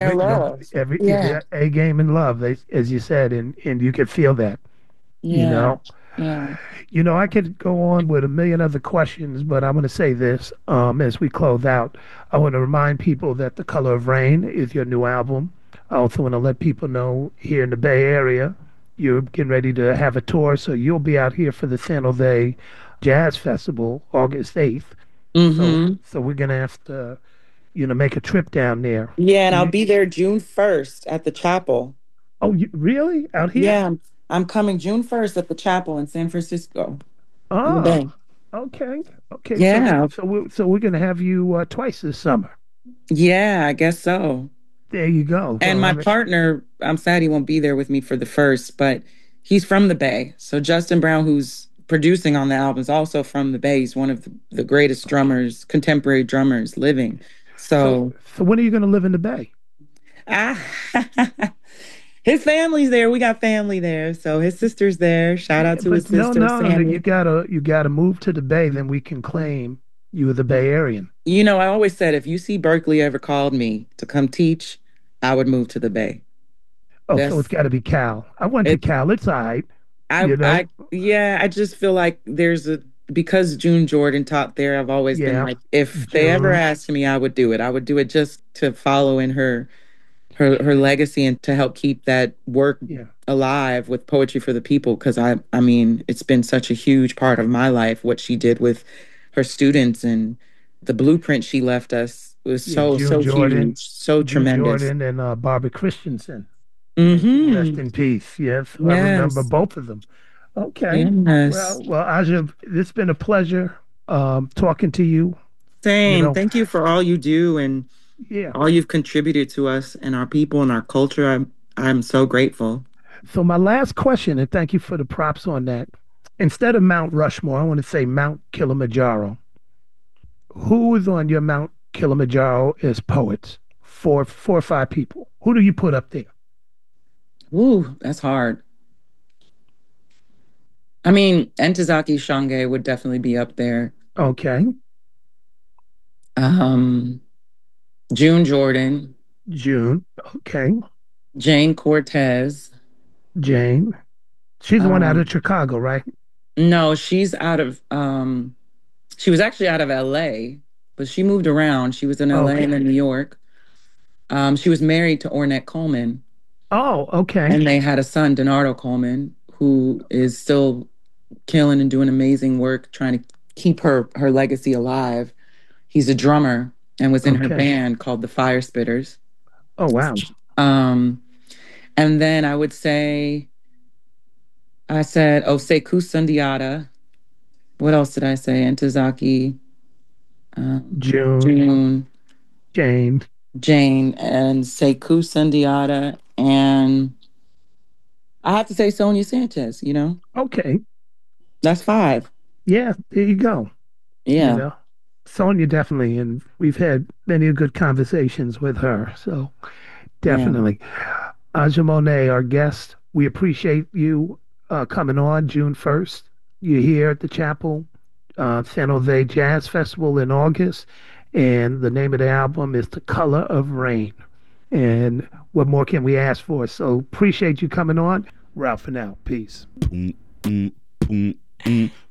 of love. every Yeah. A game in love, as you said, and you could feel that, you Yeah. know. Yeah. I could go on with a million other questions, but I'm going to say this as we close out. I want to remind people that The Color of Rain is your new album. I also want to let people know here in the Bay Area, you're getting ready to have a tour, so you'll be out here for the San Jose Jazz Festival, August 8th. Mm-hmm. So we're going to have to, make a trip down there. Yeah, and I'll You, be there June 1st at the chapel. oh, you really? Out here? Yeah, I'm coming June 1st at the chapel in San Francisco in the Oh, Bay. okay. Okay, Yeah. so we're going to have you twice this summer. Yeah, I guess so. There you go. And Well, I my mean, partner, I'm sad he won't be there with me for the first, but he's from the Bay. So Justin Brown, who's producing on the album, is also from the Bay. He's one of the greatest drummers, contemporary drummers living. so So so when are you going to live in the Bay? ah, his family's there. We got family there. So his sister's there. Shout out to his But no, sister, no, no, Sammy. you gotta move to the Bay, then we can claim you are the Bay Area. You know, I always said if UC Berkeley ever called me to come teach, I would move to the Bay. Oh, so it's That's got to be Cal. I went to it. Cal. It's all right, I, you know. I, yeah, I just feel like there's a because June Jordan taught there. I've always been Yeah, like, if they ever June. asked me, I would do it. I would do it just to follow in her legacy and to help keep that work Yeah, alive with Poetry for the People. Because I mean, it's been such a huge part of my life. What she did with her students and the blueprint she left us was yeah. so huge, so June tremendous. Jordan, and Barbara Christensen. May she rest Mm-hmm. in peace. Yes, I remember Yes. both of them. Okay. Yes. Well, Aja, it's been a pleasure talking to you. You Same. know, Thank you for all you do and yeah. all you've contributed to us and our people and our culture. I'm so grateful. So my last question, and thank you for the props on that. Instead of Mount Rushmore, I want to say Mount Kilimanjaro. Who is on your Mount Kilimanjaro as poets? Four or five people. Who do you put up there? Ooh, that's hard. I mean, Entezaki Shange would definitely be up there. Okay. Um, June Jordan, June. Okay. Jane Cortez. Jane. She's the one out Um, of Chicago, right? no, she's out of she was actually out of LA, but she moved around. She was in LA and then Okay. New York. She was married to Ornette Coleman, Oh, okay. and they had a son, Donardo Coleman, who is still killing and doing amazing work trying to keep her legacy alive. He's a drummer and was in her Okay. band called the Fire Spitters. Oh, wow. Um, and then I said Oseku Sundiata. What else did I say? Entezaki, June, June, Jane. Jane, and Sekou Sundiata. And I have to say Sonia Sanchez, Okay. That's five. Yeah, there you go. You Yeah. know, Sonia definitely, and we've had many good conversations with her. So Yeah. definitely. Aja Monet, our guest, we appreciate you coming on June 1st. You're here at the Chapel, San Jose Jazz Festival in August, and the name of the album is The Color of Rain. And what more can we ask for? So appreciate you coming on. Ralph and out. Peace.